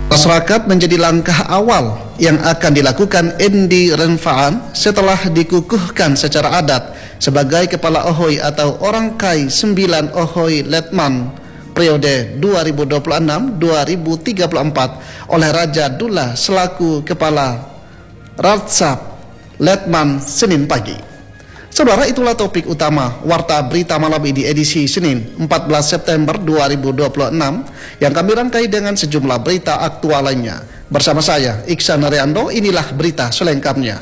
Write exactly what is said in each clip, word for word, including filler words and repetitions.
Masyarakat menjadi langkah awal yang akan dilakukan Endi Renfaan setelah dikukuhkan secara adat sebagai Kepala Ohoi atau Orang Kai sembilan Ohoi Letman periode dua ribu dua puluh enam sampai dua ribu tiga puluh empat oleh Raja Dullah selaku Kepala Ratsap Letman Senin pagi. Saudara, itulah topik utama Warta Berita Malam ini edisi Senin empat belas September dua ribu dua puluh enam yang kami rangkai dengan sejumlah berita aktual lainnya. Bersama saya Iksan Ariando, inilah berita selengkapnya.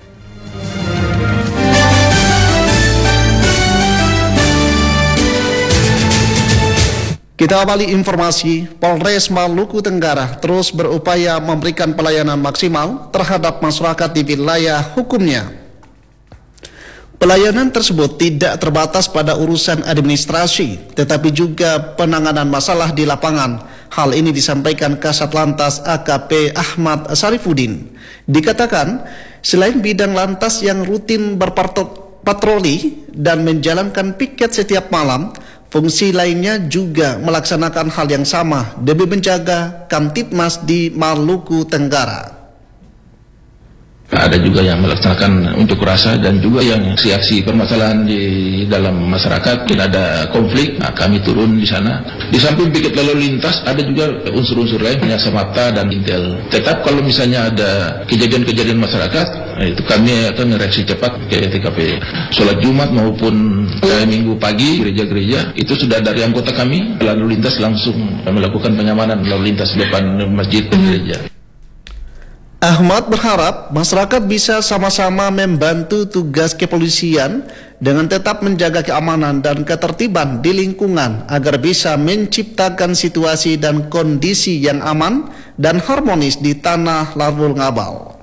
Kita awali informasi. Polres Maluku Tenggara terus berupaya memberikan pelayanan maksimal terhadap masyarakat di wilayah hukumnya. Pelayanan tersebut tidak terbatas pada urusan administrasi, tetapi juga penanganan masalah di lapangan. Hal ini disampaikan Kasat Lantas A K P Ahmad Sarifudin. Dikatakan, selain bidang lantas yang rutin berpatroli dan menjalankan piket setiap malam, fungsi lainnya juga melaksanakan hal yang sama demi menjaga Kamtipmas di Maluku Tenggara. Ada juga yang melaksanakan unjuk rasa dan juga yang aksi-aksi permasalahan di dalam masyarakat. Mungkin ada konflik, nah kami turun di sana. Di samping piket lalu lintas, ada juga unsur-unsur lain, hanya semata dan intel. Tetap kalau misalnya ada kejadian-kejadian masyarakat, nah itu kami akan reaksi cepat ke T K P. Sholat Jumat maupun eh, Minggu pagi, gereja-gereja, itu sudah dari anggota kami, lalu lintas langsung melakukan pengamanan lalu lintas depan masjid dan gereja. Ahmad berharap masyarakat bisa sama-sama membantu tugas kepolisian dengan tetap menjaga keamanan dan ketertiban di lingkungan agar bisa menciptakan situasi dan kondisi yang aman dan harmonis di tanah Larul Ngabal.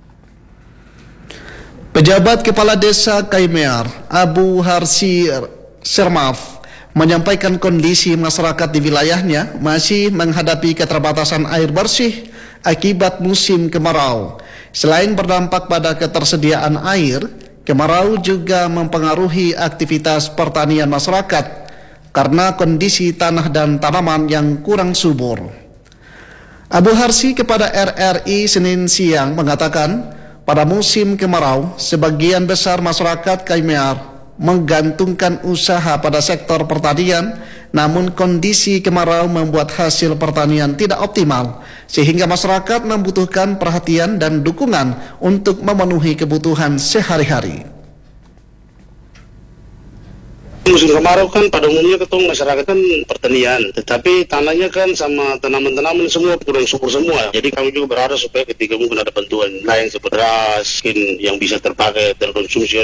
Pejabat Kepala Desa Kaimear, Abu Harsi Sermaf, menyampaikan kondisi masyarakat di wilayahnya masih menghadapi keterbatasan air bersih akibat musim kemarau. Selain berdampak pada ketersediaan air, kemarau juga mempengaruhi aktivitas pertanian masyarakat karena kondisi tanah dan tanaman yang kurang subur. Abu Harsi kepada R R I Senin siang mengatakan, pada musim kemarau, sebagian besar masyarakat Kaimear menggantungkan usaha pada sektor pertanian, namun kondisi kemarau membuat hasil pertanian tidak optimal, sehingga masyarakat membutuhkan perhatian dan dukungan untuk memenuhi kebutuhan sehari-hari. Musim kemarau kan pada umumnya ketemu masyarakat kan pertanian, tetapi tanahnya kan sama tanaman-tanaman semua kurang subur semua. Jadi kami juga berharap supaya ketika mungkin ada bantuan lain seperti beras yang bisa terpakai terkonsumsi